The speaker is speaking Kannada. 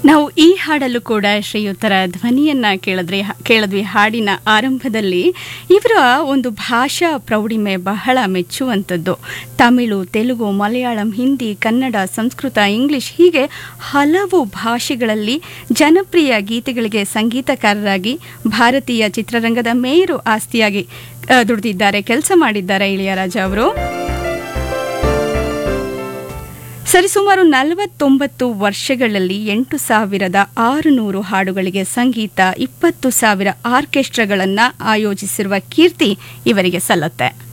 ನಾವು ಈ ಹಾಡಲ್ಲೂ ಕೂಡ ಶ್ರೀಯುತರ ಧ್ವನಿಯನ್ನ ಕೇಳಿದ್ವಿ ಹಾಡಿನ ಆರಂಭದಲ್ಲಿ. ಇವರ ಒಂದು ಭಾಷಾ ಪ್ರೌಢಿಮೆ ಬಹಳ ಮೆಚ್ಚುವಂಥದ್ದು. ತಮಿಳು, ತೆಲುಗು, ಮಲಯಾಳಂ, ಹಿಂದಿ, ಕನ್ನಡ, ಸಂಸ್ಕೃತ, ಇಂಗ್ಲಿಷ್ ಹೀಗೆ ಹಲವು ಭಾಷೆಗಳಲ್ಲಿ ಜನಪ್ರಿಯ ಗೀತೆಗಳಿಗೆ ಸಂಗೀತಕಾರರಾಗಿ ಭಾರತೀಯ ಚಿತ್ರರಂಗದ ಮೇರು ಆಸ್ತಿಯಾಗಿ ದುಡಿದಿದ್ದಾರೆ, ಕೆಲಸ ಮಾಡಿದ್ದಾರೆ ಇಳಿಯರಾಜ ಅವರು. ಸರಿಸುಮಾರು 49 ವರ್ಷಗಳಲ್ಲಿ 8,600 ಹಾಡುಗಳಿಗೆ ಸಂಗೀತ, 20,000 ಆರ್ಕೆಸ್ಟ್ರಾಗಳನ್ನು ಆಯೋಜಿಸಿರುವ ಕೀರ್ತಿ ಇವರಿಗೆ ಸಲ್ಲುತ್ತೆ.